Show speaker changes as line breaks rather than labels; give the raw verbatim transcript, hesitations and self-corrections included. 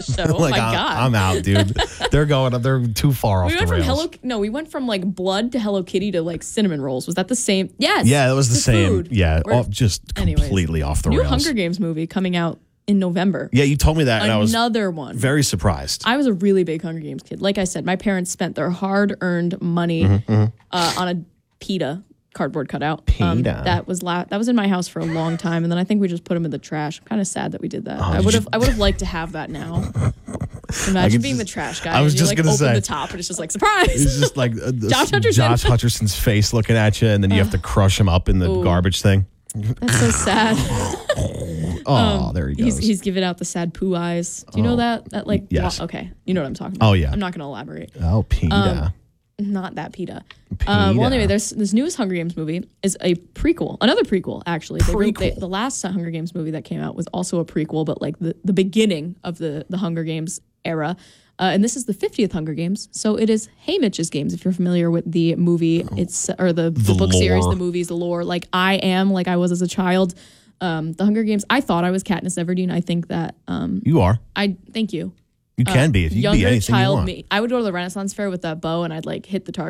show. Oh
like,
my
I,
God.
I'm out, dude. They're going, they're too far off
We
the
went from
rails.
Hello, no, we went from like blood to Hello Kitty to like cinnamon rolls. Was that the same? Yes.
Yeah, it was the
to
same.
food.
Yeah,
We're-
off, just
anyways.
completely off the
New
rails.
Hunger Games movie coming out in November.
Yeah, you told me that, and I was
Another one.
very surprised.
I was a really big Hunger Games kid. Like I said, my parents spent their hard-earned money
Mm-hmm,
uh, on a PETA cardboard cutout.
PETA.
that was la- that was in my house for a long time, and then I think we just put them in the trash. I'm kind of sad that we did that.
Oh,
I
did
would have
you-
I would have liked to have that now. Imagine
could
being
just-
the trash guy.
I was
and you,
just
like,
gonna
open
say.
the top, and it's just like surprise.
It's just like uh, this
Josh Hutcherson.
Josh Hutcherson's face looking at you, and then you have to crush him up in the
Ooh.
garbage thing.
That's so sad.
Oh, there he goes.
He's he's giving out the sad poo eyes. Do you know that? That like
yes.
wa- okay, you know what I'm talking about.
Oh, yeah.
I'm not gonna elaborate.
oh, PETA.
Not that PETA. Uh, well, anyway, there's this newest Hunger Games movie is a prequel, another prequel actually. They re- they-
Prequel.
the last Hunger Games movie that came out was also a prequel, but like the, the beginning of the the Hunger Games era. Uh, and this is the fiftieth Hunger Games, so it is Haymitch's Games. If you're familiar with the movie, it's or the, the,
The
book series,
lore.
the movies, the lore. Like I am, like I was as a child. Um, the Hunger Games. I thought I was Katniss Everdeen. I think that. Um,
you are.
I thank you.
You can be. If you can be
Younger
anything you
child
want.
me. I would go to the Renaissance Fair with that bow, and I'd like hit the target.